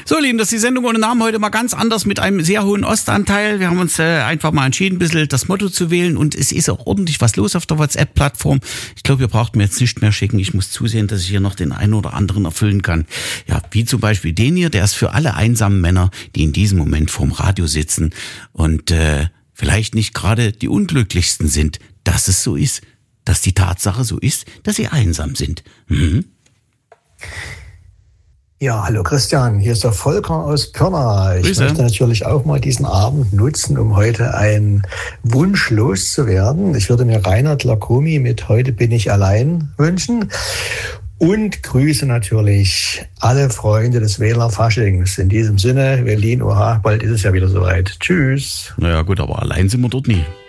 So, Lieben, das ist die Sendung ohne Namen heute mal ganz anders mit einem sehr hohen Ostanteil. Wir haben uns einfach mal entschieden, ein bisschen das Motto zu wählen und es ist auch ordentlich was los auf der WhatsApp-Plattform. Ich glaube, ihr braucht mir jetzt nicht mehr schicken. Ich muss zusehen, dass ich hier noch den einen oder anderen erfüllen kann. Ja, wie zum Beispiel den hier, der ist für alle einsamen Männer, die in diesem Moment vorm Radio sitzen und vielleicht nicht gerade die unglücklichsten sind, dass es so ist, dass die Tatsache so ist, dass sie einsam sind. Ja, hallo Christian, hier ist der Volker aus Pirna. Ich möchte natürlich auch mal diesen Abend nutzen, um heute einen Wunsch loszuwerden. Ich würde mir Reinhard Lacomi mit Heute bin ich allein wünschen. Und grüße natürlich alle Freunde des Wähler Faschings. In diesem Sinne, Berlin, oha, bald ist es ja wieder soweit. Tschüss. Naja gut, aber allein sind wir dort nie.